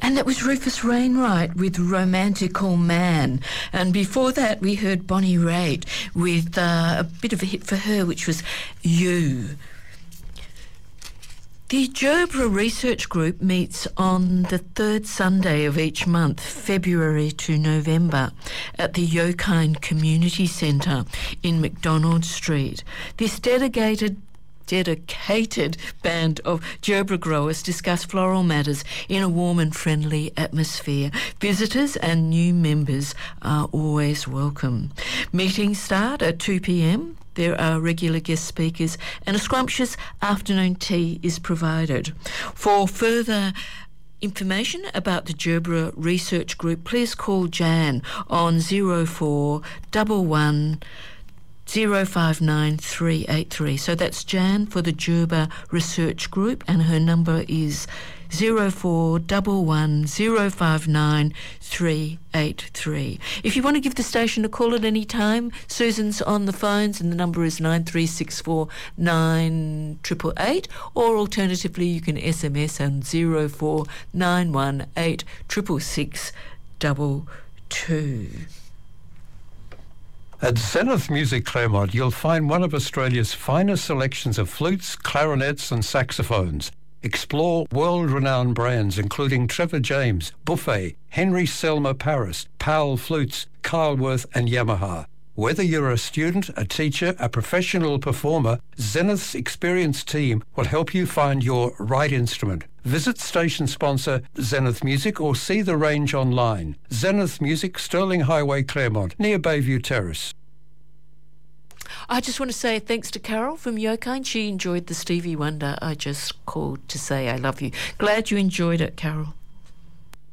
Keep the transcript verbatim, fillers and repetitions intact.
And that was Rufus Wainwright with Romantical Man. And before that, we heard Bonnie Raitt with uh, a bit of a hit for her, which was You. The Gerbera Research Group meets on the third Sunday of each month, February to November, at the Yokine Community Centre in McDonald Street. This dedicated dedicated band of gerbera growers discuss floral matters in a warm and friendly atmosphere. Visitors and new members are always welcome. Meetings start at two p m. There are regular guest speakers and a scrumptious afternoon tea is provided. For further information about the Gerbera Research Group, please call Jan on zero four one one zero five nine three eight three. So that's Jan for the Gerbera Research Group, and her number is zero four one one zero five nine three eight three. If you want to give the station a call at any time, Susan's on the phones and the number is nine three six four nine eight eight eight, or alternatively you can S M S on zero four nine one eight six six six two two. At Zenith Music Claremont, you'll find one of Australia's finest selections of flutes, clarinets and saxophones. Explore world-renowned brands including Trevor James, Buffet, Henry Selmer Paris, Powell Flutes, Kyleworth and Yamaha. Whether you're a student, a teacher, a professional performer, Zenith's experienced team will help you find your right instrument. Visit station sponsor Zenith Music or see the range online. Zenith Music, Sterling Highway, Claremont, near Bayview Terrace. I just want to say thanks to Carol from Yokine. She enjoyed the Stevie Wonder. I just called to say I love you. Glad you enjoyed it, Carol.